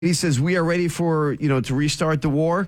He says, we are ready for, to restart the war.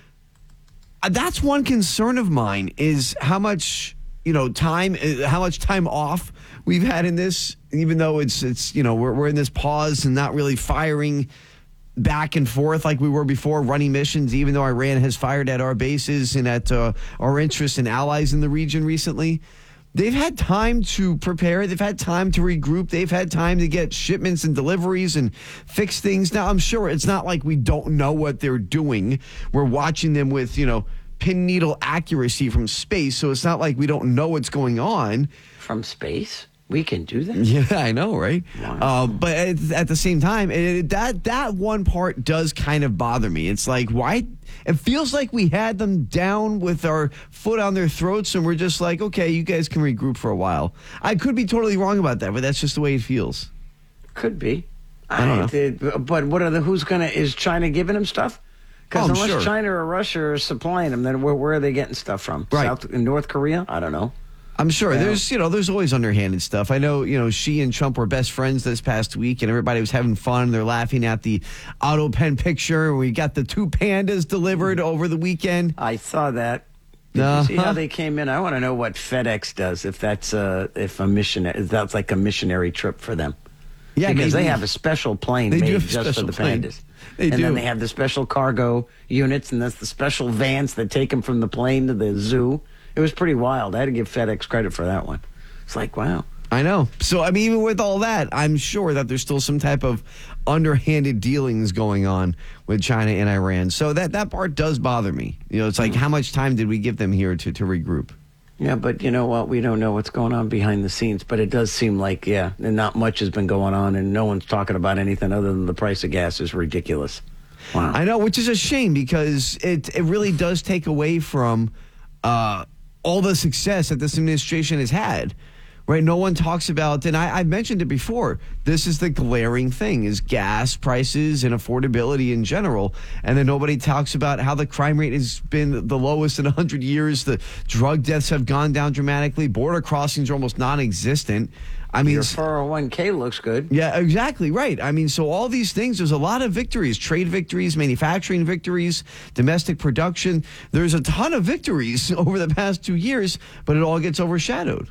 That's one concern of mine is how much, how much time off we've had in this, even though it's we're in this pause and not really firing back and forth like we were before, running missions, even though Iran has fired at our bases and at our interests and allies in the region recently. They've had time to prepare. They've had time to regroup. They've had time to get shipments and deliveries and fix things. Now, I'm sure it's not like we don't know what they're doing. We're watching them with, pin needle accuracy from space. So it's not like we don't know what's going on. From space? We can do that? Yeah, I know, right? Wow. But at the same time, that one part does kind of bother me. It's like, why? It feels like we had them down with our foot on their throats, and we're just like, okay, you guys can regroup for a while. I could be totally wrong about that, but that's just the way it feels. Could be. I don't know. But is China giving them stuff? Because unless sure. China or Russia are supplying them, then where are they getting stuff from? Right. North Korea? I don't know. I'm sure there's always underhanded stuff. I know, Xi and Trump were best friends this past week and everybody was having fun. They're laughing at the auto pen picture. We got the 2 pandas delivered over the weekend. I saw that. Did you see how they came in? I want to know what FedEx does if that's like a missionary trip for them. Yeah, because they have a special plane made just for the pandas. Then they have the special cargo units, and that's the special vans that take them from the plane to the zoo. It was pretty wild. I had to give FedEx credit for that one. It's like, wow. I know. So, even with all that, I'm sure that there's still some type of underhanded dealings going on with China and Iran. So that part does bother me. It's like, how much time did we give them here to regroup? Yeah, but you know what? We don't know what's going on behind the scenes. But it does seem like, not much has been going on, and no one's talking about anything other than the price of gas is ridiculous. Wow. I know, which is a shame because it really does take away from all the success that this administration has had, right? No one talks about, and I've mentioned it before, this is the glaring thing, is gas prices and affordability in general. And then nobody talks about how the crime rate has been the lowest in 100 years. The drug deaths have gone down dramatically. Border crossings are almost non-existent. Your 401k looks good. Yeah, exactly right. So all these things, there's a lot of victories, trade victories, manufacturing victories, domestic production. There's a ton of victories over the past 2 years, but it all gets overshadowed.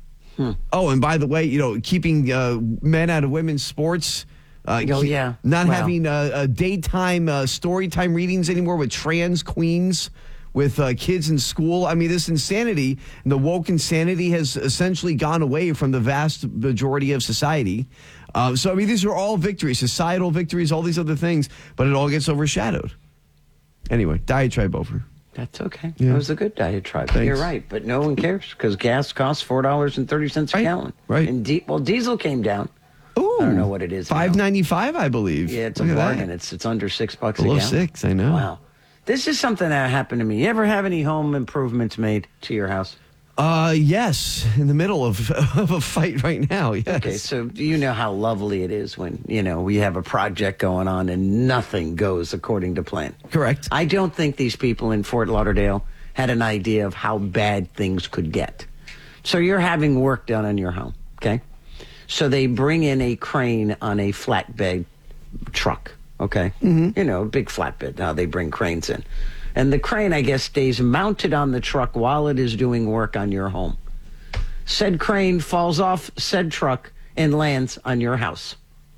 Oh, and by the way, keeping men out of women's sports. Not having daytime story time readings anymore with trans queens. With kids in school. This insanity, and the woke insanity has essentially gone away from the vast majority of society. These are all victories, societal victories, all these other things, but it all gets overshadowed. Anyway, diatribe over. That's okay. Yeah. That was a good diatribe. Thanks. You're right, but no one cares because gas costs $4.30 a gallon. Right. And diesel came down. Ooh, I don't know what it is. $5.95, I believe. Yeah, it's a bargain. It's under $6 a gallon. Below $6, I know. Wow. This is something that happened to me. You ever have any home improvements made to your house? Yes. In the middle of a fight right now, yes. Okay, so you know how lovely it is when, we have a project going on and nothing goes according to plan. Correct. I don't think these people in Fort Lauderdale had an idea of how bad things could get. So you're having work done on your home, okay? So they bring in a crane on a flatbed truck. Okay. Mm-hmm. A big flatbed. Now they bring cranes in. And the crane, I guess, stays mounted on the truck while it is doing work on your home. Said crane falls off said truck and lands on your house.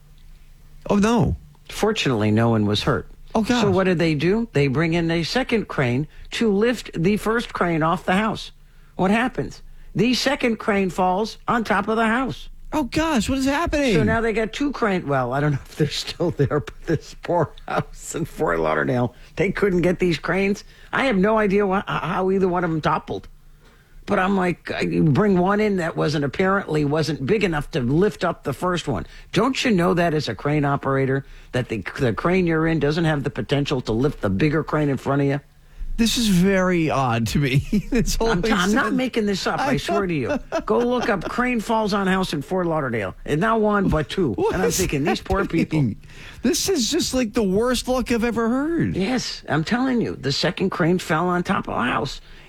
Oh, no. Fortunately, no one was hurt. Oh, gosh. So what do? They bring in a second crane to lift the first crane off the house. What happens? The second crane falls on top of the house. Oh, gosh, what is happening? So now they got 2 cranes. Well, I don't know if they're still there, but this poor house in Fort Lauderdale, they couldn't get these cranes. I have no idea how either one of them toppled. But I'm like, you bring one in that apparently wasn't big enough to lift up the first one. Don't you know that as a crane operator, that the crane you're in doesn't have the potential to lift the bigger crane in front of you? This is very odd to me. I'm not making this up. I swear to you. Go look up crane falls on house in Fort Lauderdale. And not one, but 2. And I'm thinking, these poor people. This is just like the worst luck I've ever heard. Yes, I'm telling you. The second crane fell on top of the house.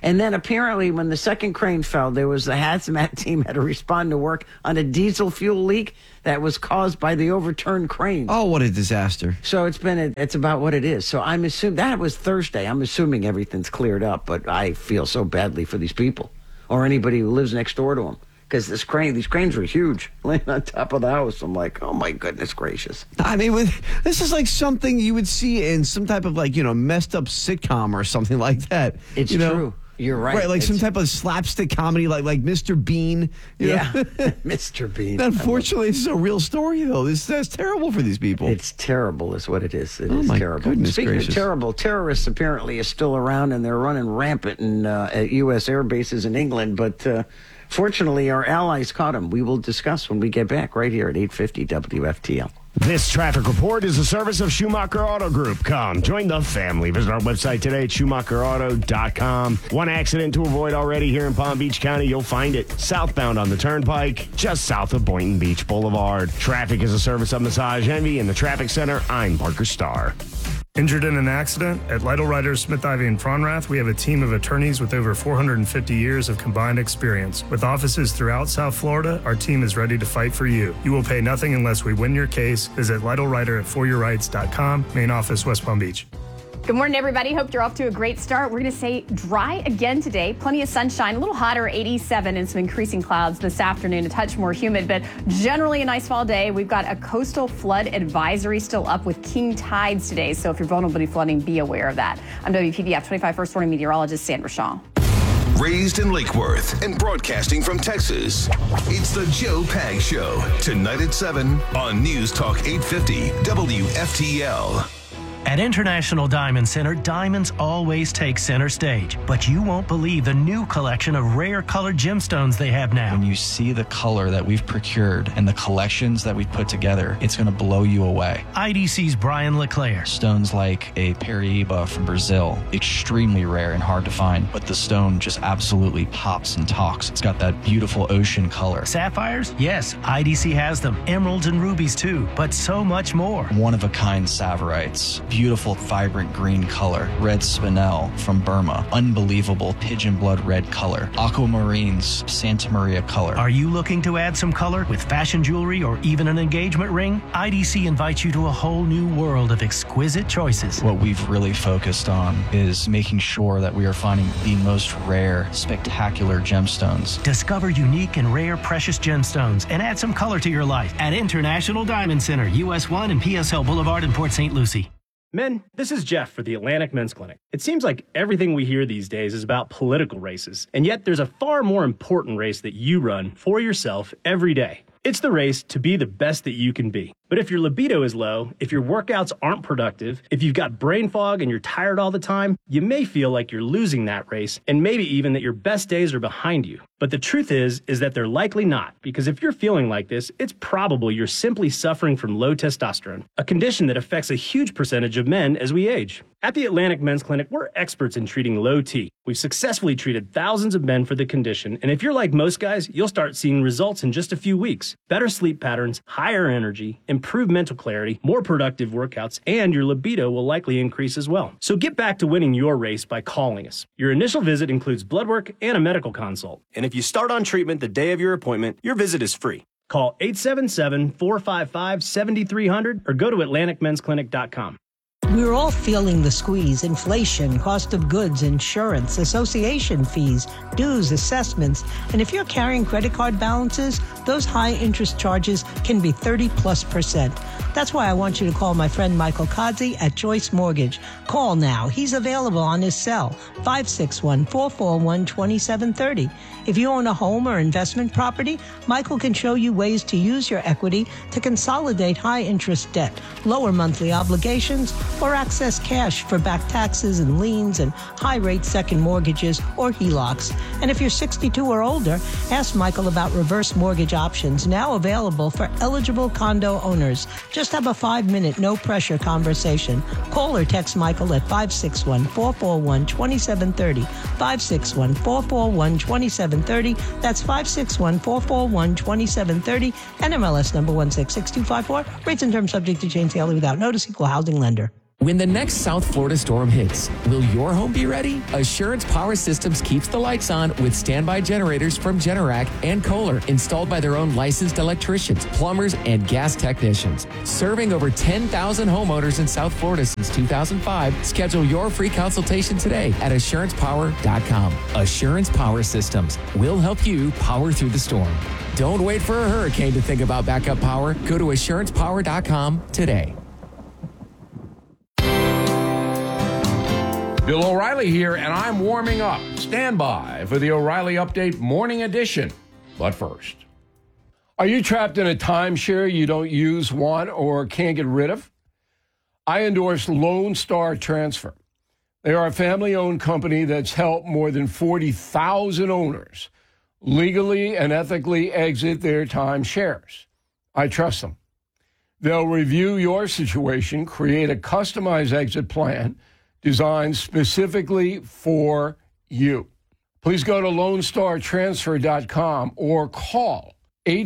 And then apparently when the second crane fell, there was the hazmat team had to respond to work on a diesel fuel leak that was caused by the overturned crane. Oh, what a disaster. So it's about what it is. So I'm assuming that was Thursday. I'm assuming everything's cleared up, but I feel so badly for these people or anybody who lives next door to them. Because these cranes were huge, laying on top of the house. I'm like, oh my goodness gracious. I mean, this is like something you would see in some type of messed up sitcom or something like that. It's true. You're right. Right, like some type of slapstick comedy like Mr. Bean. Yeah, Mr. Bean. Unfortunately, this is a real story, though. That's terrible for these people. It's terrible is what it is. It oh is my terrible. Goodness Speaking gracious. of terrible, terrorists apparently are still around, and they're running rampant at U.S. air bases in England, but fortunately, our allies caught them. We will discuss when we get back right here at 850 WFTL. This traffic report is a service of Schumacher Auto Group. Come, join the family. Visit our website today at SchumacherAuto.com. One accident to avoid already here in Palm Beach County. You'll find it southbound on the Turnpike, just south of Boynton Beach Boulevard. Traffic is a service of Massage Envy in the Traffic Center. I'm Parker Starr. Injured in an accident? At Lytle Writers, Smith, Ivy, and Fronrath, we have a team of attorneys with over 450 years of combined experience. With offices throughout South Florida, our team is ready to fight for you. You will pay nothing unless we win your case. Visit LytleWriter at foryourrights.com, main office, West Palm Beach. Good morning, everybody. Hope you're off to a great start. We're going to say dry again today. Plenty of sunshine, a little hotter, 87, and some increasing clouds this afternoon, a touch more humid, but generally a nice fall day. We've got a coastal flood advisory still up with king tides today, so if you're vulnerable to flooding, be aware of that. I'm WPBF 25 First Warning Meteorologist Sandra Shaw. Raised in Lake Worth and broadcasting from Texas, it's the Joe Pag Show. Tonight at 7 on News Talk 850 WFTL. At International Diamond Center, diamonds always take center stage. But you won't believe the new collection of rare colored gemstones they have now. When you see the color that we've procured and the collections that we've put together, it's going to blow you away. IDC's Brian LeClaire. Stones like a Paraíba from Brazil, extremely rare and hard to find, but the stone just absolutely pops and talks. It's got that beautiful ocean color. Sapphires? Yes, IDC has them. Emeralds and rubies too, but so much more. One-of-a-kind Saverites. Beautiful, vibrant green color. Red spinel from Burma. Unbelievable pigeon blood red color. Aquamarines, Santa Maria color. Are you looking to add some color with fashion jewelry or even an engagement ring? IDC invites you to a whole new world of exquisite choices. What we've really focused on is making sure that we are finding the most rare, spectacular gemstones. Discover unique and rare precious gemstones and add some color to your life at International Diamond Center, US 1 and PSL Boulevard in Port St. Lucie. Men, this is Jeff for the Atlantic Men's Clinic. It seems like everything we hear these days is about political races, and yet there's a far more important race that you run for yourself every day. It's the race to be the best that you can be. But if your libido is low, if your workouts aren't productive, if you've got brain fog and you're tired all the time, you may feel like you're losing that race, and maybe even that your best days are behind you. But the truth is that they're likely not, because if you're feeling like this, it's probable you're simply suffering from low testosterone, a condition that affects a huge percentage of men as we age. At the Atlantic Men's Clinic, we're experts in treating low T. We've successfully treated thousands of men for the condition, and if you're like most guys, you'll start seeing results in just a few weeks. Better sleep patterns, higher energy, improved mental clarity, more productive workouts, and your libido will likely increase as well. So get back to winning your race by calling us. Your initial visit includes blood work and a medical consult. And if you start on treatment the day of your appointment, your visit is free. Call 877-455-7300 or go to AtlanticMen'sClinic.com. We're all feeling the squeeze. Inflation, cost of goods, insurance, association fees, dues, assessments. And if you're carrying credit card balances, those high interest charges can be 30+%. That's why I want you to call my friend Michael Kodzi at Joyce Mortgage. Call now. He's available on his cell, 561-441-2730. If you own a home or investment property, Michael can show you ways to use your equity to consolidate high interest debt, lower monthly obligations, or access cash for back taxes and liens and high-rate second mortgages or HELOCs. And if you're 62 or older, ask Michael about reverse mortgage options now available for eligible condo owners. Just have a 5-minute, no-pressure conversation. Call or text Michael at 561-441-2730. 561-441-2730. That's 561-441-2730. NMLS number 1666254. Rates and terms subject to change daily without notice. Equal housing lender. When the next South Florida storm hits, will your home be ready? Assurance Power Systems keeps the lights on with standby generators from Generac and Kohler, installed by their own licensed electricians, plumbers, and gas technicians. Serving over 10,000 homeowners in South Florida since 2005, schedule your free consultation today at AssurancePower.com. Assurance Power Systems will help you power through the storm. Don't wait for a hurricane to think about backup power. Go to AssurancePower.com today. Bill O'Reilly here, and I'm warming up. Stand by for the O'Reilly Update Morning Edition. But first, are you trapped in a timeshare you don't use, want, or can't get rid of? I endorse Lone Star Transfer. They are a family-owned company that's helped more than 40,000 owners legally and ethically exit their timeshares. I trust them. They'll review your situation, create a customized exit plan designed specifically for you. Please go to LoneStarTransfer.com or call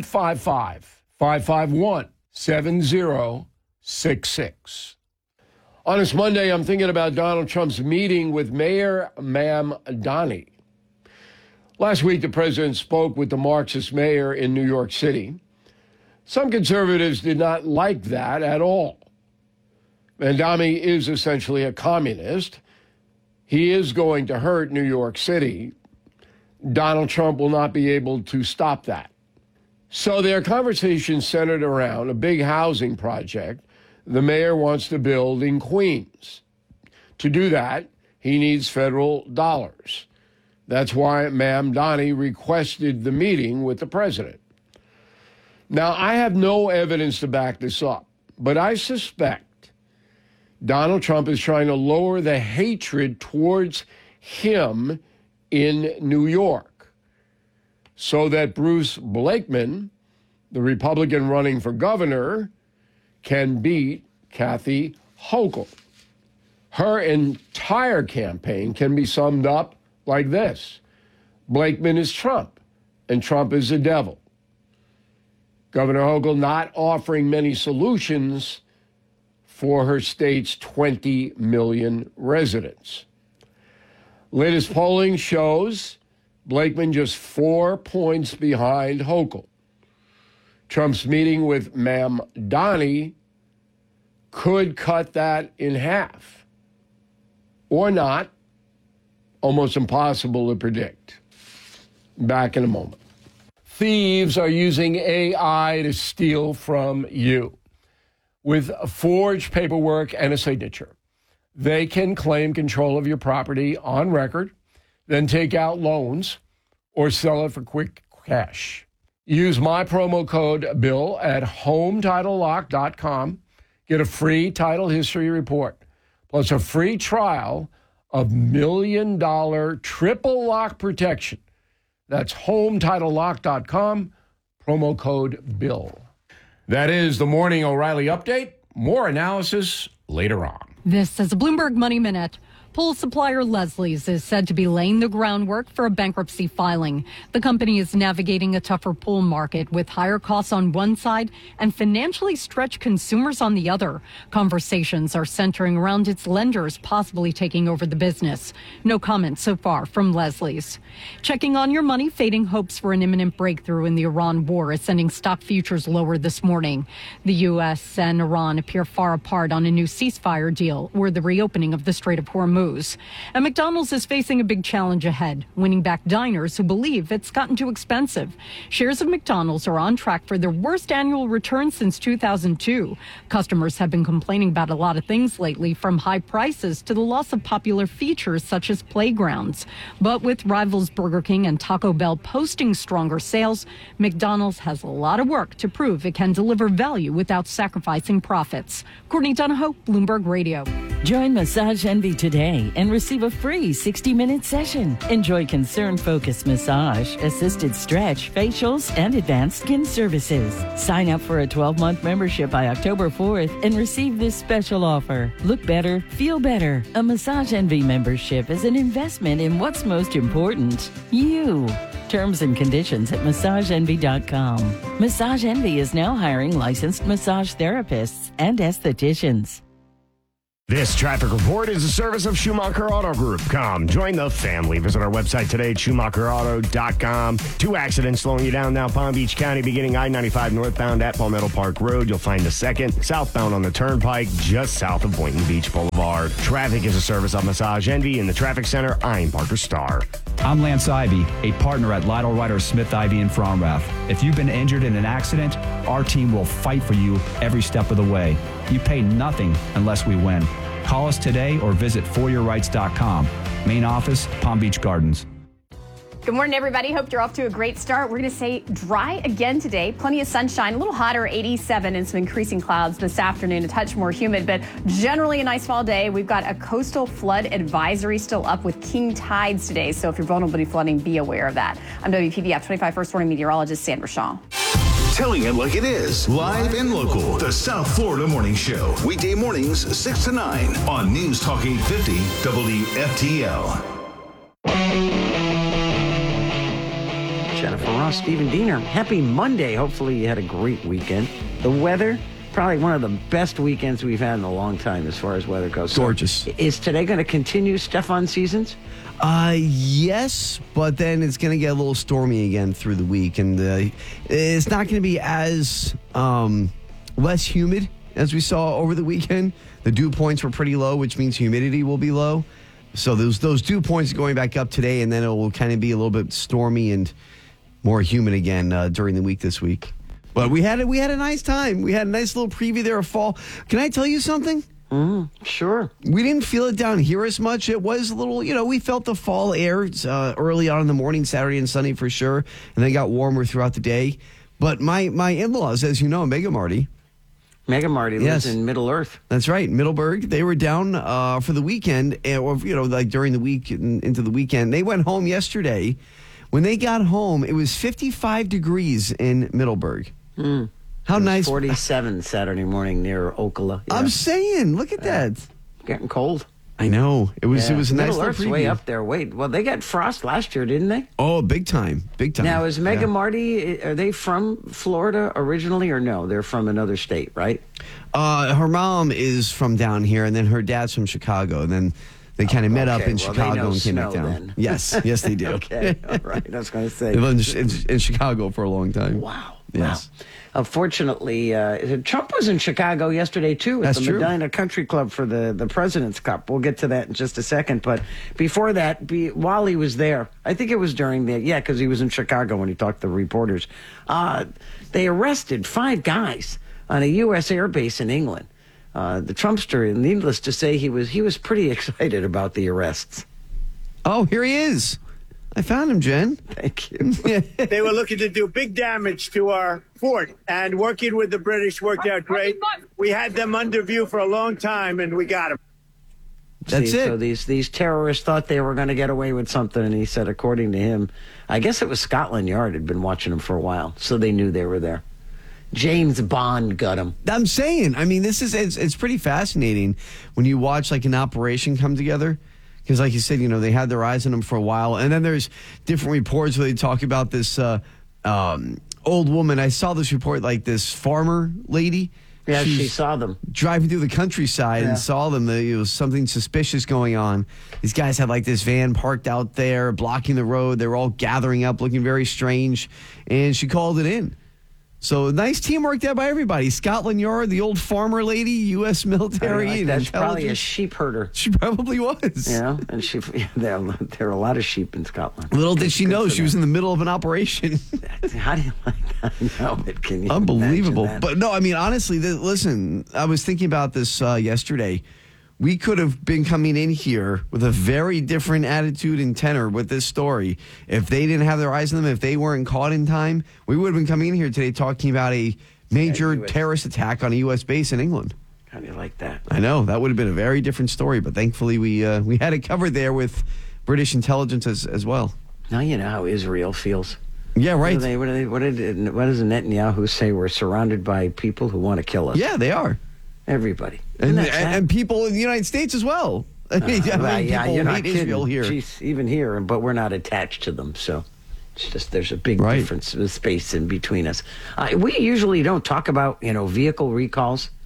855-551-7066. On this Monday, I'm thinking about Donald Trump's meeting with Mayor Mamdani. Last week, the president spoke with the Marxist mayor in New York City. Some conservatives did not like that at all. Mamdani is essentially a communist. He is going to hurt New York City. Donald Trump will not be able to stop that. So their conversation centered around a big housing project the mayor wants to build in Queens. To do that, he needs federal dollars. That's why Mamdani requested the meeting with the president. Now, I have no evidence to back this up, but I suspect Donald Trump is trying to lower the hatred towards him in New York so that Bruce Blakeman, the Republican running for governor, can beat Kathy Hochul. Her entire campaign can be summed up like this: Blakeman is Trump, and Trump is the devil. Governor Hochul not offering many solutions for her state's 20 million residents. Latest polling shows Blakeman just 4 points behind Hochul. Trump's meeting with Mamdani could cut that in half. Or not. Almost impossible to predict. Back in a moment. Thieves are using AI to steal from you. With forged paperwork and a signature, they can claim control of your property on record, then take out loans or sell it for quick cash. Use my promo code BILL at HomeTitleLock.com. Get a free title history report, plus a free trial of $1 million triple lock protection. That's HomeTitleLock.com, promo code BILL. That is the Morning O'Reilly Update. More analysis later on. This is a Bloomberg Money Minute. Pool supplier Leslie's is said to be laying the groundwork for a bankruptcy filing. The company is navigating a tougher pool market with higher costs on one side and financially stretched consumers on the other. Conversations are centering around its lenders possibly taking over the business. No comment so far from Leslie's. Checking on your money, fading hopes for an imminent breakthrough in the Iran war is sending stock futures lower this morning. The U.S. and Iran appear far apart on a new ceasefire deal or the reopening of the Strait of Hormuz. And McDonald's is facing a big challenge ahead, winning back diners who believe it's gotten too expensive. Shares of McDonald's are on track for their worst annual return since 2002. Customers have been complaining about a lot of things lately, from high prices to the loss of popular features such as playgrounds. But with rivals Burger King and Taco Bell posting stronger sales, McDonald's has a lot of work to prove it can deliver value without sacrificing profits. Courtney Donahoe, Bloomberg Radio. Join Massage Envy today and receive a free 60-minute session. Enjoy concern-focused massage, assisted stretch, facials, and advanced skin services. Sign up for a 12-month membership by October 4th and receive this special offer. Look better, feel better. A Massage Envy membership is an investment in what's most important, you. Terms and conditions at MassageEnvy.com. Massage Envy is now hiring licensed massage therapists and estheticians. This traffic report is a service of Schumacher Auto Group. Come, join the family. Visit our website today at SchumacherAuto.com. 2 accidents slowing you down now Palm Beach County, beginning I-95 northbound at Palmetto Park Road. You'll find a second southbound on the Turnpike, just south of Boynton Beach Boulevard. Traffic is a service of Massage Envy. In the traffic center, I'm Parker Starr. I'm Lance Ivy, a partner at Lytle Ryder Smith Ivy in Fromrath. If you've been injured in an accident, our team will fight for you every step of the way. You pay nothing unless we win. Call us today or visit foryourrights.com. Main office, Palm Beach Gardens. Good morning, everybody. Hope you're off to a great start. We're going to say dry again today. Plenty of sunshine, a little hotter, 87, and some increasing clouds this afternoon, a touch more humid, but generally a nice fall day. We've got a coastal flood advisory still up with king tides today, so if you're vulnerable to flooding, be aware of that. I'm WPBF 25 First Warning meteorologist Sandra Shaw. Telling it like it is, live and local. The South Florida Morning Show. Weekday mornings, 6 to 9 on News Talk 850 WFTL. Jennifer Ross, Stephen Diener. Happy Monday. Hopefully you had a great weekend. The weather, probably one of the best weekends we've had in a long time as far as weather goes. Gorgeous. So, is today going to continue Stefan seasons? Yes, but then it's going to get a little stormy again through the week, and it's not going to be as less humid as we saw over the weekend. The dew points were pretty low, which means humidity will be low. So those dew points are going back up today, and then it will kind of be a little bit stormy and more humid again during the week this week. But we had a nice time. We had a nice little preview there of fall. Can I tell you something? Sure. We didn't feel it down here as much. It was a little, we felt the fall air early on in the morning, Saturday and Sunday for sure, and then got warmer throughout the day. But my in-laws, as you know, Mega Marty lives in Middle Earth. That's right, Middleburg. They were down for the weekend, or like during the week and into the weekend. They went home yesterday. When they got home, it was 55 degrees in Middleburg. How nice. 47 Saturday morning near Ocala. Yeah. I'm saying, look at that. Getting cold. I know. It was a nice Middle little Earth's preview. way up there. Well, they got frost last year, didn't they? Oh, big time. Big time. Now, is Mega Marty, are they from Florida originally or no? They're from another state, right? Her mom is from down here, and then her dad's from Chicago, and then they kind of met up in Chicago and came back down. Then. Yes, they do. Okay, all right. I was going to say. They lived in Chicago for a long time. Wow. Yes. Wow. Fortunately, Trump was in Chicago yesterday, too, at the Medina Country Club for the President's Cup. We'll get to that in just a second. But before that, while he was there, I think it was during because he was in Chicago when he talked to reporters, they arrested 5 guys on a U.S. air base in England. The Trumpster, needless to say, he was pretty excited about the arrests. Oh, here he is. I found him, Jen. Thank you. They were looking to do big damage to our fort, and working with the British worked out great. We had them under view for a long time, and we got them. That's it. So these terrorists thought they were going to get away with something, and he said, according to him, I guess it was Scotland Yard had been watching them for a while, so they knew they were there. James Bond got him. I'm saying, it's pretty fascinating when you watch like an operation come together. Because like you said, they had their eyes on him for a while. And then there's different reports where they talk about this old woman. I saw this report, like this farmer lady. Yeah, she saw them. Driving through the countryside and saw them. There was something suspicious going on. These guys had like this van parked out there, blocking the road. They were all gathering up, looking very strange. And she called it in. So nice teamwork there by everybody. Scotland Yard, the old farmer lady, U.S. military, and that's probably a sheep herder. She probably was. Yeah, and there are a lot of sheep in Scotland. Little did she know she was in the middle of an operation. How do you like that? No, but can you Unbelievable. imagine that? But no, honestly, listen, I was thinking about this yesterday. We could have been coming in here with a very different attitude and tenor with this story. If they didn't have their eyes on them, if they weren't caught in time, we would have been coming in here today talking about a major terrorist attack on a U.S. base in England. How do you like that? I know. That would have been a very different story, but thankfully we had it covered there with British intelligence as well. Now you know how Israel feels. Yeah, right. What does Netanyahu say? We're surrounded by people who want to kill us. Yeah, they are. Everybody. And people in the United States as well. You're people not hate Israel here. Jeez, even here, but we're not attached to them, so it's just there's a big difference of space in between us. We usually don't talk about vehicle recalls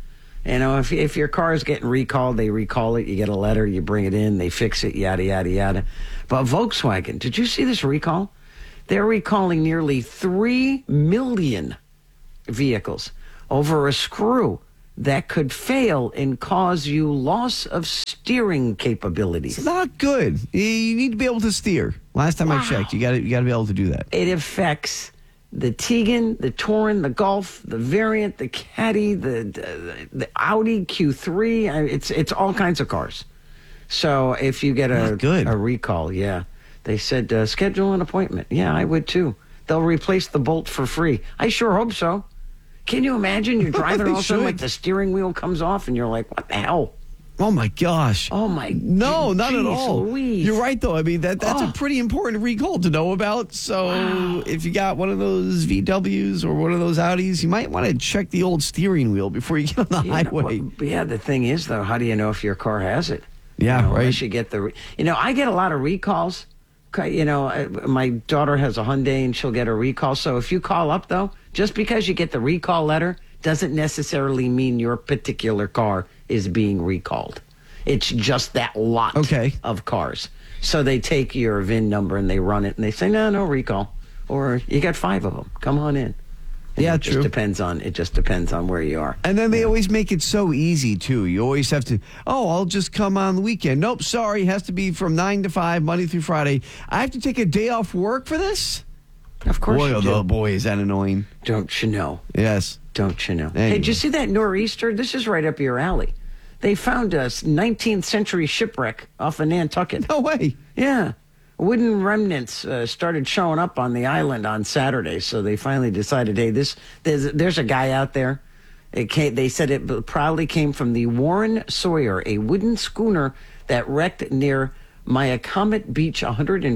You know, if your car is getting recalled, they recall it. You get a letter, you bring it in, they fix it, yada, yada, yada. But Volkswagen, did you see this recall? They're recalling nearly 3 million vehicles over a screw that could fail and cause you loss of steering capabilities. It's not good. You need to be able to steer. Last time I checked, you got to be able to do that. It affects the Tiguan, the Touran, the Golf, the Variant, the Caddy, the Audi Q3. It's all kinds of cars. So if you get a recall, they said schedule an appointment. Yeah, I would too. They'll replace the bolt for free. I sure hope so. Can you imagine you're driving all of a sudden like the steering wheel comes off and you're like, what the hell? Oh my gosh. Oh my. No, not at all. Louise. You're right though. I mean, that's a pretty important recall to know about. So if you got one of those VWs or one of those Audis, you might want to check the old steering wheel before you get on the highway. The thing is though, how do you know if your car has it? Yeah, right. Unless you get I get a lot of recalls. My daughter has a Hyundai and she'll get a recall. So if you call up though, just because you get the recall letter doesn't necessarily mean your particular car is being recalled. It's just that lot of cars. So they take your VIN number and they run it and they say, no recall. Or you got 5 of them. Come on in. And it just depends on where you are. And then they always make it so easy, too. You always have to, I'll just come on the weekend. Nope, sorry, it has to be from 9 to 5, Monday through Friday. I have to take a day off work for this? Of course you do. Oh, boy, is that annoying. Don't you know? Yes. Don't you know? Anyway. Hey, did you see that nor'easter? This is right up your alley. They found a 19th century shipwreck off of Nantucket. No way. Yeah. Wooden remnants started showing up on the island on Saturday, so they finally decided, hey, there's a guy out there. They said it probably came from the Warren Sawyer, a wooden schooner that wrecked near Mayakomet Beach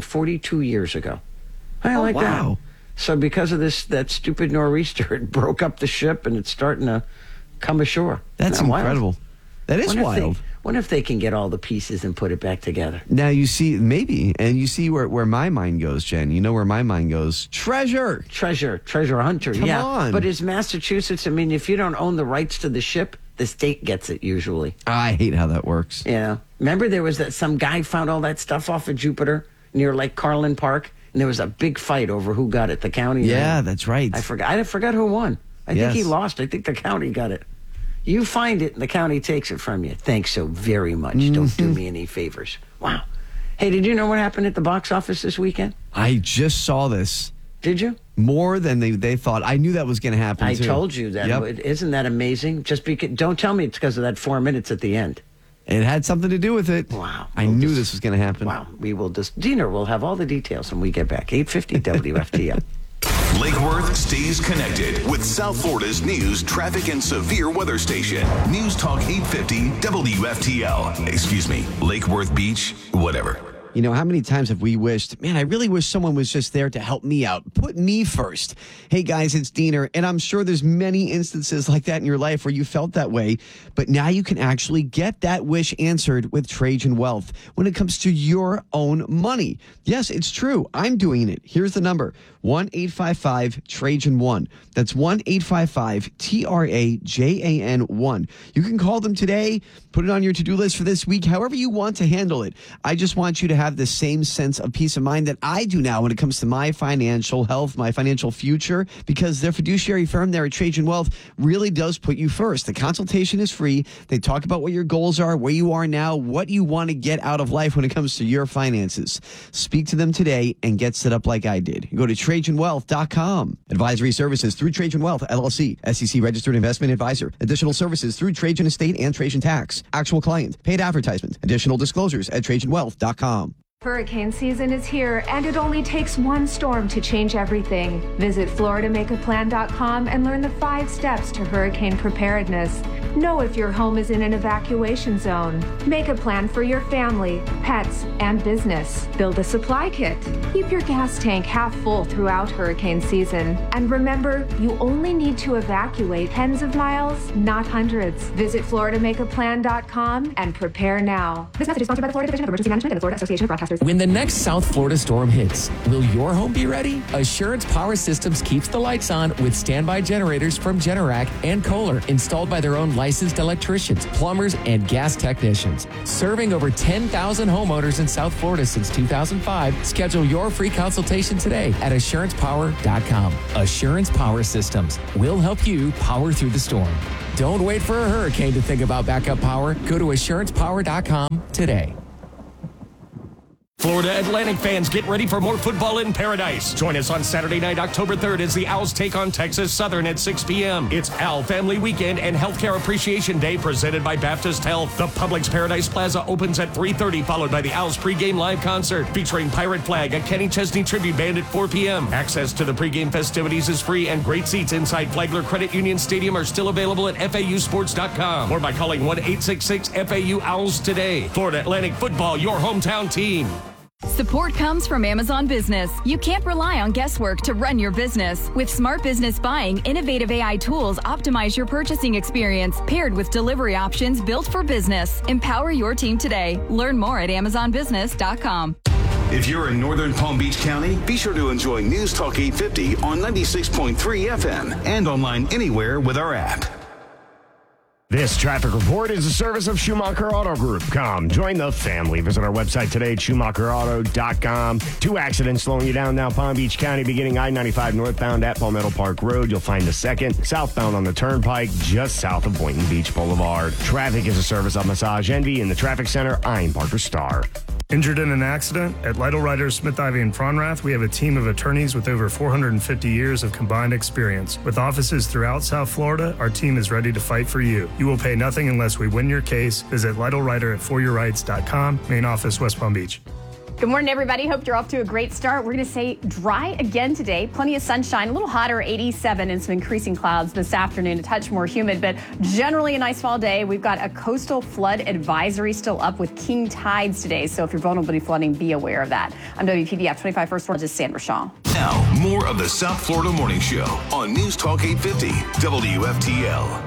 142 years ago. I like that. So because of that stupid nor'easter, it broke up the ship and it's starting to come ashore. That's incredible. That is wild. Wonder if they can get all the pieces and put it back together. Now you see, maybe, and you see where my mind goes, Jen. You know where my mind goes. Treasure hunter. Come on. But is Massachusetts, I mean, if you don't own the rights to the ship, the state gets it usually. I hate how that works. Yeah. Remember there was some guy found all that stuff off of Jupiter near Lake Carlin Park, and there was a big fight over who got it, the county? Yeah, that's right. I forgot who won. I think he lost. I think the county got it. You find it and the county takes it from you. Thanks so very much. Don't do me any favors. Wow. Hey, did you know what happened at the box office this weekend? I just saw this. Did you? More than they thought. I knew that was going to happen, I told you that. Yep. Isn't that amazing? Just because, don't tell me it's because of that 4 minutes at the end. It had something to do with it. Wow. I knew this was going to happen. Wow. Dina will have all the details when we get back. 850 WFTL. Lake Worth stays connected with South Florida's news, traffic, and severe weather station. News Talk 850 WFTL. Excuse me, Lake Worth Beach, whatever. You know, how many times have we wished, man, I really wish someone was just there to help me out. Put me first. Hey, guys, it's Diener, and I'm sure there's many instances like that in your life where you felt that way, but now you can actually get that wish answered with Trajan Wealth when it comes to your own money. Yes, it's true. I'm doing it. Here's the number, 1-855-TRAJAN-1. That's 1-855-TRAJAN-1. You can call them today, put it on your to-do list for this week, however you want to handle it. I just want you to have the same sense of peace of mind that I do now when it comes to my financial health, my financial future, because their fiduciary firm there at Trajan Wealth really does put you first. The consultation is free. They talk about what your goals are, where you are now, what you want to get out of life when it comes to your finances. Speak to them today and get set up like I did. Go to TrajanWealth.com. Advisory services through Trajan Wealth, LLC, SEC registered investment advisor. Additional services through Trajan Estate and Trajan Tax. Actual client. Paid advertisement. Additional disclosures at TrajanWealth.com. Hurricane season is here, and it only takes one storm to change everything. Visit FloridaMakeAPlan.com and learn the 5 steps to hurricane preparedness. Know if your home is in an evacuation zone. Make a plan for your family, pets, and business. Build a supply kit. Keep your gas tank half full throughout hurricane season. And remember, you only need to evacuate tens of miles, not hundreds. Visit FloridaMakeAPlan.com and prepare now. This message is sponsored by the Florida Division of Emergency Management and the Florida Association of Broadcasters. When the next South Florida storm hits, will your home be ready? Assurance Power Systems keeps the lights on with standby generators from Generac and Kohler, installed by their own licensed electricians, plumbers, and gas technicians. Serving over 10,000 homeowners in South Florida since 2005, schedule your free consultation today at AssurancePower.com. Assurance Power Systems will help you power through the storm. Don't wait for a hurricane to think about backup power. Go to AssurancePower.com today. Florida Atlantic fans, get ready for more football in paradise. Join us on Saturday night, October 3rd, as the Owls take on Texas Southern at 6 p.m. It's Owl Family Weekend and Healthcare Appreciation Day presented by Baptist Health. The Publix Paradise Plaza opens at 3:30, followed by the Owls pregame live concert featuring Pirate Flag, a Kenny Chesney tribute band at 4 p.m. Access to the pregame festivities is free, and great seats inside Flagler Credit Union Stadium are still available at FAUsports.com or by calling 1-866-FAU-OWLS today. Florida Atlantic Football, your hometown team. Support comes from Amazon Business. You can't rely on guesswork to run your business. With Smart Business Buying, innovative AI tools optimize your purchasing experience, paired with delivery options built for business. Empower your team today. Learn more at AmazonBusiness.com. If you're in northern Palm Beach County, be sure to enjoy News Talk 850 on 96.3 FM and online anywhere with our app. This traffic report is a service of Schumacher Auto Group. Come, join the family. Visit our website today at SchumacherAuto.com. 2 accidents slowing you down now, Palm Beach County, beginning I-95 northbound at Palmetto Park Road. You'll find the second southbound on the Turnpike, just south of Boynton Beach Boulevard. Traffic is a service of Massage Envy. In the traffic center, I'm Parker Starr. Injured in an accident? At Lytle Writers, Smith, Ivy, and Fronrath, we have a team of attorneys with over 450 years of combined experience. With offices throughout South Florida, our team is ready to fight for you. You will pay nothing unless we win your case. Visit Lytle Writer at foryourrights.com. Main office, West Palm Beach. Good morning, everybody. Hope you're off to a great start. We're going to say dry again today. Plenty of sunshine, a little hotter, 87, and some increasing clouds this afternoon, a touch more humid, but generally a nice fall day. We've got a coastal flood advisory still up with king tides today, so if you're vulnerable to flooding, be aware of that. I'm WPBF 25 First Florida's Sandra Shaw. Now, more of the South Florida Morning Show on News Talk 850 WFTL.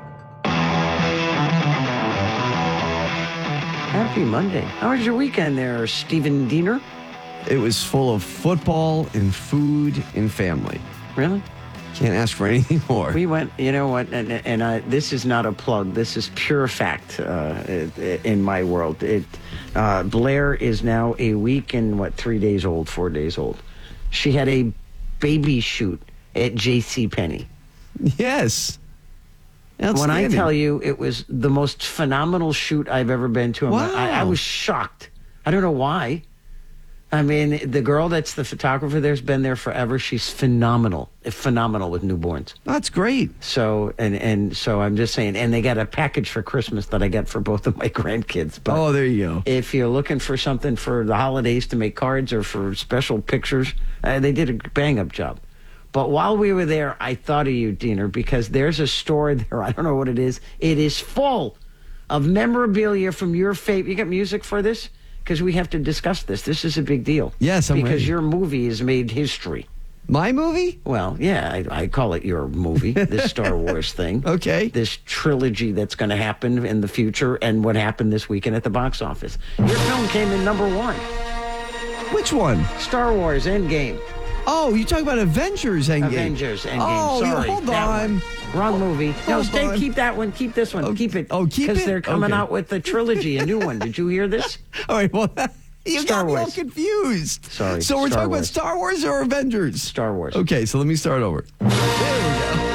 Happy Monday. How was your weekend there, Stephen Diener? It was full of football and food and family. Really? Can't ask for anything more. We went, you know what, and this is not a plug. This is pure fact in my world. Blair is now a week and, 4 days old. She had a baby shoot at JCPenney. Yes. When I tell you it was the most phenomenal shoot I've ever been to, wow. I was shocked. I don't know why. I mean, the girl that's the photographer there's been there forever. She's phenomenal with newborns. That's great. So and so I'm just saying, and they got a package for Christmas that I got for both of my grandkids. But there you go. If you're looking for something for the holidays to make cards or for special pictures, they did a bang-up job. But while we were there, I thought of you, Diener, because there's a store there. I don't know what it is. It is full of memorabilia from your favorite. You got music for this? Because we have to discuss this. This is a big deal. Yes, I'm because ready. Your movie has made history. My movie? Well, yeah, I call it your movie, this Star Wars thing. Okay. This trilogy that's going to happen in the future and what happened this weekend at the box office. Your film came in number 1. Which one? Star Wars Endgame. Oh, you talking about Avengers Endgame? Avengers Endgame. Oh, sorry. hold on. Wrong movie. No, stay. Keep that one. Keep this one. Keep it. Oh, keep it? Because they're coming Okay. out with the trilogy, a new one. Did you hear this? All right, well, you Star got me all Wars. confused. Sorry. So we're Star talking about Wars. Star Wars or Avengers? Star Wars. Okay, so let me start over. There we go.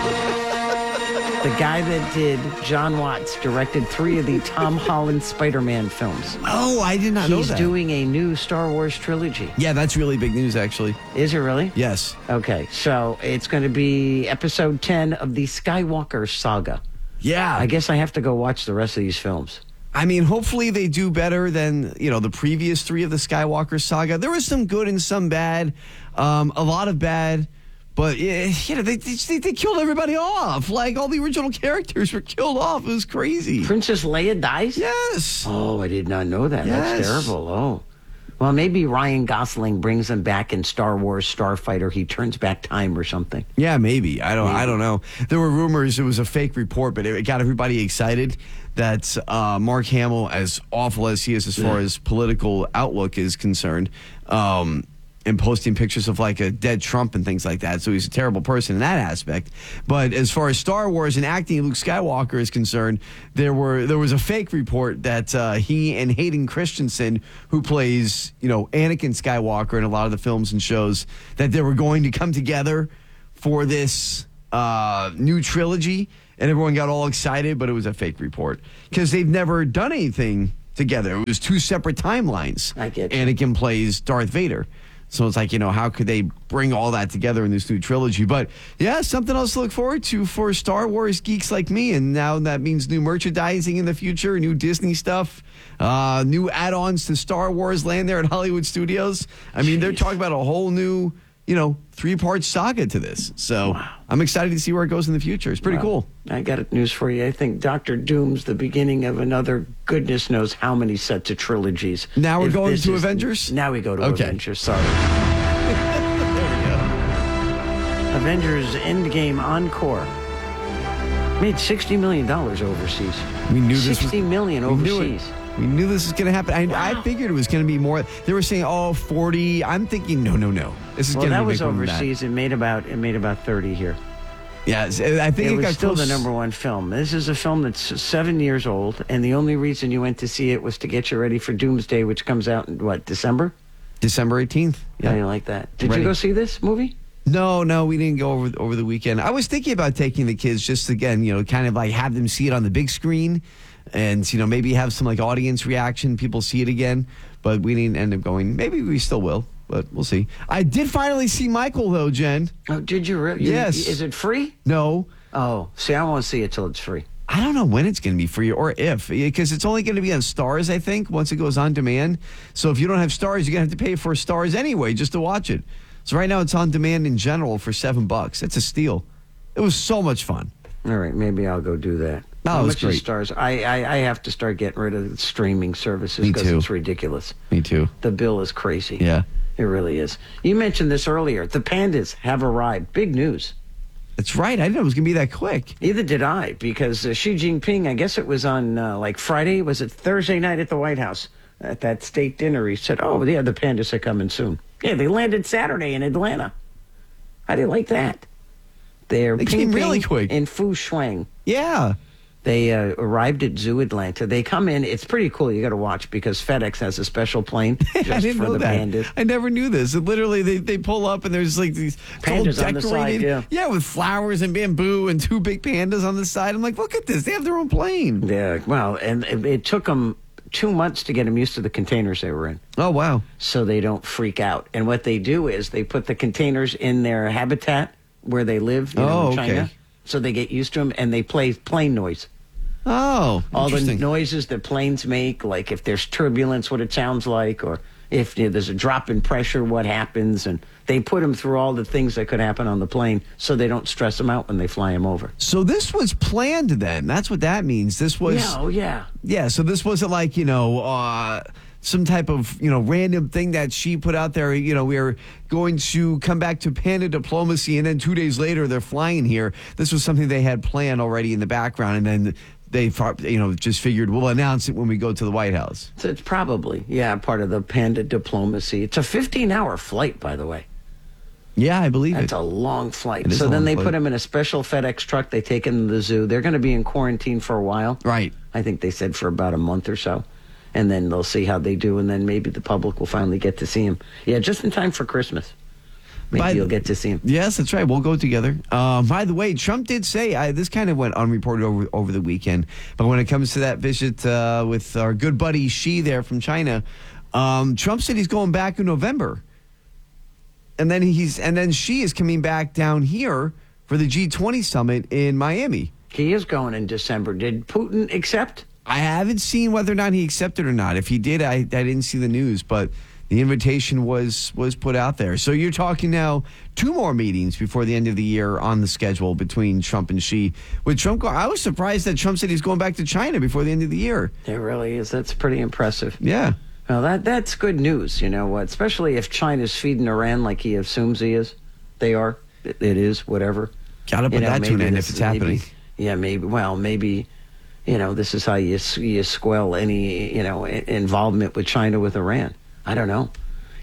The guy that did John Watts directed 3 of the Tom Holland Spider-Man films. Oh, I did not know that. He's doing a new Star Wars trilogy. Yeah, that's really big news, actually. Is it really? Yes. Okay, so it's going to be episode 10 of the Skywalker saga. Yeah. I guess I have to go watch the rest of these films. I mean, hopefully they do better than, the previous 3 of the Skywalker saga. There was some good and some bad, a lot of bad. But, they killed everybody off. Like, all the original characters were killed off. It was crazy. Princess Leia dies? Yes. Oh, I did not know that. Yes. That's terrible. Oh. Well, maybe Ryan Gosling brings him back in Star Wars Starfighter. He turns back time or something. Yeah, maybe. I don't know. There were rumors it was a fake report, but it got everybody excited that Mark Hamill, as awful as he is as far as political outlook is concerned, and posting pictures of like a dead Trump and things like that. So he's a terrible person in that aspect. But as far as Star Wars and acting Luke Skywalker is concerned, there was a fake report that he and Hayden Christensen, who plays, Anakin Skywalker in a lot of the films and shows, that they were going to come together for this new trilogy. And everyone got all excited, but it was a fake report because they've never done anything together. It was two separate timelines. I get you. Anakin plays Darth Vader. So it's like, how could they bring all that together in this new trilogy? But yeah, something else to look forward to for Star Wars geeks like me. And now that means new merchandising in the future, new Disney stuff, new add-ons to Star Wars land there at Hollywood Studios. I mean, they're talking about a whole new, 3-part saga to this. So I'm excited to see where it goes in the future. It's pretty cool. I got news for you. I think Dr. Doom's the beginning of another goodness knows how many sets of trilogies. Now we're going to Avengers? Now we go to Avengers. Sorry. Avengers Endgame Encore. Made $60 million overseas. We knew this $60 million overseas. We knew this was going to happen. I figured it was going to be more. They were saying, 40. I'm thinking, no. This is going to be that was overseas. It made about 30 here. Yeah, I think it was got still close. the number one film. This is a film that's 7 years old, and the only reason you went to see it was to get you ready for Doomsday, which comes out in December? December 18th. Yeah, you like that. Did you go see this movie? No, we didn't go over the weekend. I was thinking about taking the kids just again, kind of like have them see it on the big screen. And, maybe have some like audience reaction. People see it again. But we didn't end up going. Maybe we still will. But we'll see. I did finally see Michael, though, Jen. Oh, did you really? Yes. Is it free? No. Oh, see, I won't see it till it's free. I don't know when it's going to be free or if. Because it's only going to be on Stars, I think, once it goes on demand. So if you don't have Stars, you're going to have to pay for Stars anyway just to watch it. So right now it's on demand in general for $7. That's a steal. It was so much fun. All right, maybe I'll go do that. Oh, How much great. is Stars? I have to start getting rid of streaming services because it's ridiculous. Me too. The bill is crazy. Yeah. It really is. You mentioned this earlier. The pandas have arrived. Big news. That's right. I didn't know it was going to be that quick. Neither did I, because Xi Jinping, I guess it was on Friday, was it Thursday night at the White House? At that state dinner, he said, the pandas are coming soon. Yeah, they landed Saturday in Atlanta. How do you like that? They came really quick. In Fushuang. Yeah. They arrived at Zoo Atlanta. They come in. It's pretty cool. You got to watch because FedEx has a special plane just I didn't for know the that. pandas. I never knew this. It literally, they pull up and there's like these pandas all on the side. Yeah, with flowers and bamboo and two big pandas on the side. I'm like, look at this. They have their own plane. Yeah. Well, and it took them 2 months to get them used to the containers they were in. Oh, wow. So they don't freak out. And what they do is they put the containers in their habitat where they live in China. Okay. So they get used to them and they play plane noise. Oh, all the interesting. noises that planes make, like if there's turbulence, what it sounds like, or if there's a drop in pressure, what happens. And they put them through all the things that could happen on the plane so they don't stress them out when they fly them over. So this was planned then. That's what that means. This was. Yeah, oh, yeah. Yeah, so this wasn't like, some type of, random thing that she put out there. We're going to come back to panda diplomacy, and then 2 days later they're flying here. This was something they had planned already in the background, and then they, just figured we'll announce it when we go to the White House. So it's probably, part of the panda diplomacy. It's a 15-hour flight, by the way. Yeah, I believe That's a long flight. It is So a then long they flight. put them in a special FedEx truck. They take them to the zoo. They're going to be in quarantine for a while. Right. I think they said for about a month or so. And then they'll see how they do, and then maybe the public will finally get to see them. Yeah, just in time for Christmas. Maybe you'll get to see him. Yes, that's right. We'll go together. By the way, Trump did say, this kind of went unreported over the weekend, but when it comes to that visit with our good buddy Xi there from China, Trump said he's going back in November. And then Xi is coming back down here for the G20 summit in Miami. He is going in December. Did Putin accept? I haven't seen whether or not he accepted or not. If he did, I didn't see the news, but the invitation was put out there. So you're talking now 2 more meetings before the end of the year on the schedule between Trump and Xi. With Trump, I was surprised that Trump said he's going back to China before the end of the year. It really is. That's pretty impressive. Yeah. Well, that's good news, especially if China's feeding Iran like he assumes he is. They are. It is, whatever. Got to put that to an end if it's happening. Maybe, this is how you squell any, involvement with China with Iran. I don't know.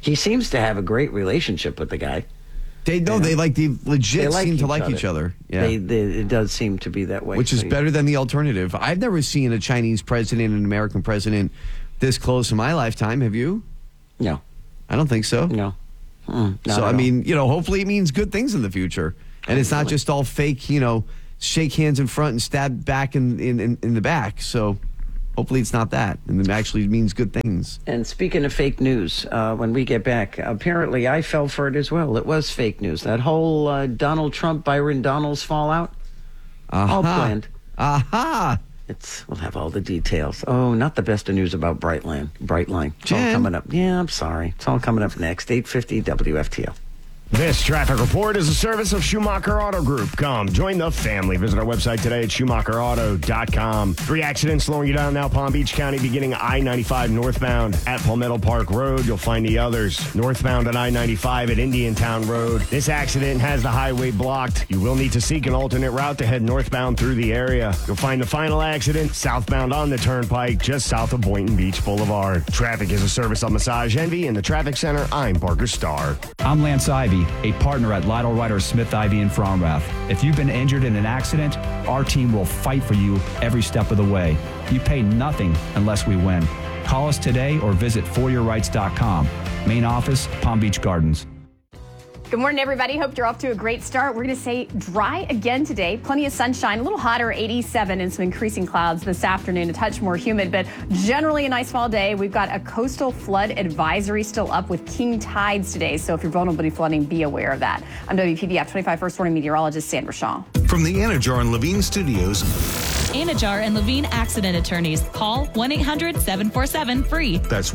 He seems to have a great relationship with the guy. They legit seem to like each other. Yeah. It does seem to be that way. Which is better than the alternative. I've never seen a Chinese president and an American president this close in my lifetime. Have you? No. I don't think so. No. So, I mean, hopefully it means good things in the future. And it's not just all fake, shake hands in front and stab back in the back. So hopefully it's not that. And it actually means good things. And speaking of fake news, when we get back, apparently I fell for it as well. It was fake news. That whole Donald Trump, Byron Donalds fallout, all planned. Aha! We'll have all the details. Oh, not the best of news about Brightline. It's all coming up. Yeah, I'm sorry. It's all coming up next. 8:50 WFTL. This traffic report is a service of Schumacher Auto Group. Come, join the family. Visit our website today at SchumacherAuto.com. 3 accidents slowing you down now, Palm Beach County, beginning I-95 northbound at Palmetto Park Road. You'll find the others. Northbound at I-95 at Indiantown Road. This accident has the highway blocked. You will need to seek an alternate route to head northbound through the area. You'll find the final accident southbound on the Turnpike, just south of Boynton Beach Boulevard. Traffic is a service of Massage Envy. In the traffic center, I'm Parker Starr. I'm Lance Ivy, a partner at Lytle Ryder Smith Ivy in Fromrath. If you've been injured in an accident, our team will fight for you every step of the way. You pay nothing unless we win. Call us today or visit foryourrights.com. Main office, Palm Beach Gardens. Good morning, everybody. Hope you're off to a great start. We're going to say dry again today. Plenty of sunshine, a little hotter, 87, and some increasing clouds this afternoon, a touch more humid, but generally a nice fall day. We've got a coastal flood advisory still up with king tides today, so if you're vulnerable to flooding, be aware of that. I'm WPBF 25 First Warning meteorologist Sandra Shaw. From the Anajar and Levine studios, Anajar and Levine Accident Attorneys. Call 1-800-747-FREE. That's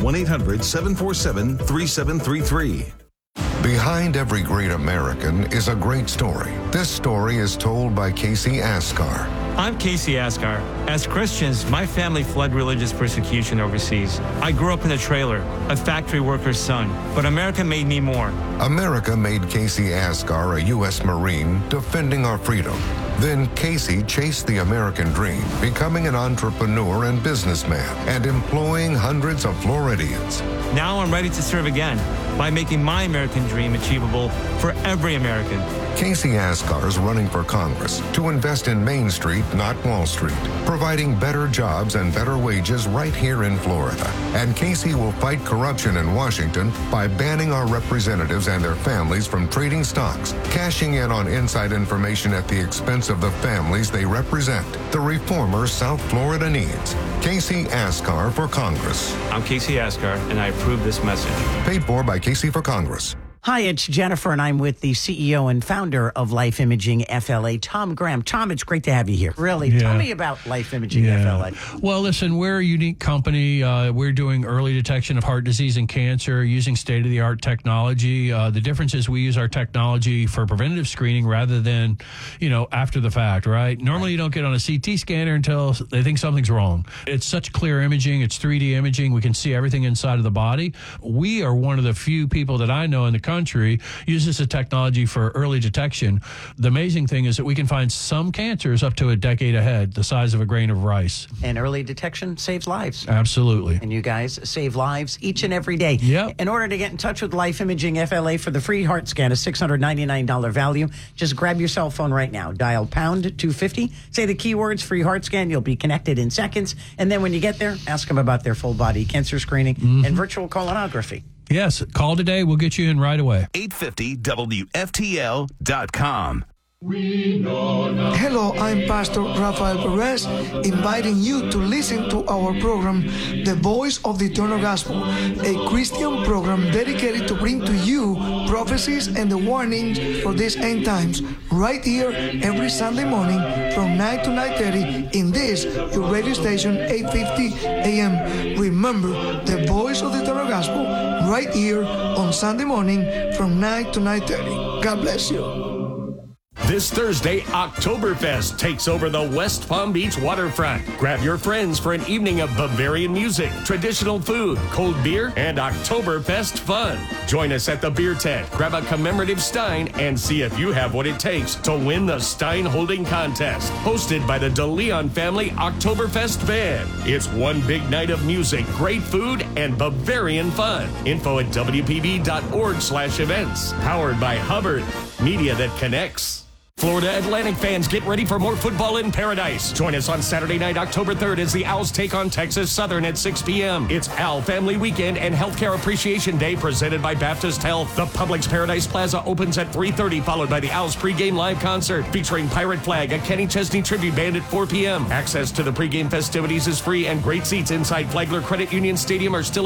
1-800-747-3733. Behind every great American is a great story. This story is told by Casey Askar. I'm Casey Askar. As Christians, my family fled religious persecution overseas. I grew up in a trailer, a factory worker's son, but America made me more. America made Casey Askar a U.S. Marine defending our freedom. Then Casey chased the American dream, becoming an entrepreneur and businessman and employing hundreds of Floridians. Now I'm ready to serve again by making my American dream achievable for every American. Casey Askar is running for Congress to invest in Main Street, not Wall Street, providing better jobs and better wages right here in Florida. And Casey will fight corruption in Washington by banning our representatives and their families from trading stocks, cashing in on inside information at the expense of the families they represent. The reformer South Florida needs. Casey Askar for Congress. I'm Casey Askar, and I approve this message. Paid for by Casey for Congress. Hi, it's Jennifer, and I'm with the CEO and founder of Life Imaging FLA, Tom Graham. Tom, it's great to have you here. Really, tell me about Life Imaging FLA. Well, listen, we're a unique company. We're doing early detection of heart disease and cancer using state-of-the-art technology. The difference is we use our technology for preventative screening rather than, after the fact, right? Normally, you don't get on a CT scanner until they think something's wrong. It's such clear imaging. It's 3D imaging. We can see everything inside of the body. We are one of the few people that I know in the country uses the technology for early detection. The amazing thing is that we can find some cancers up to a decade ahead, the size of a grain of rice. And early detection saves lives. Absolutely. And you guys save lives each and every day. Yep. In order to get in touch with Life Imaging FLA for the free heart scan, a $699 value, just grab your cell phone right now. Dial pound 250, say the keywords free heart scan. You'll be connected in seconds. And then when you get there, ask them about their full body cancer screening and virtual colonography. Yes, call today. We'll get you in right away. 850WFTL.com. Hello, I'm Pastor Rafael Perez, inviting you to listen to our program, The Voice of the Eternal Gospel, a Christian program dedicated to bring to you prophecies and the warnings for these end times, right here every Sunday morning from 9 to 9:30 in this, your radio station, 850 AM. Remember, The Voice of the Eternal Gospel, right here on Sunday morning from 9 to 9:30. God bless you. This Thursday, Oktoberfest takes over the West Palm Beach waterfront. Grab your friends for an evening of Bavarian music, traditional food, cold beer, and Oktoberfest fun. Join us at the beer tent, grab a commemorative Stein, and see if you have what it takes to win the Stein Holding Contest. Hosted by the DeLeon Family Oktoberfest Band. It's one big night of music, great food, and Bavarian fun. Info at WPB.org/events. Powered by Hubbard, media that connects. Florida Atlantic fans, get ready for more football in paradise. Join us on Saturday night, October 3rd, as the Owls take on Texas Southern at 6 p.m. It's Owl Family Weekend and Healthcare Appreciation Day presented by Baptist Health. The Publix Paradise Plaza opens at 3:30, followed by the Owls pregame live concert featuring Pirate Flag, a Kenny Chesney tribute band at 4 p.m. Access to the pregame festivities is free, and great seats inside Flagler Credit Union Stadium are still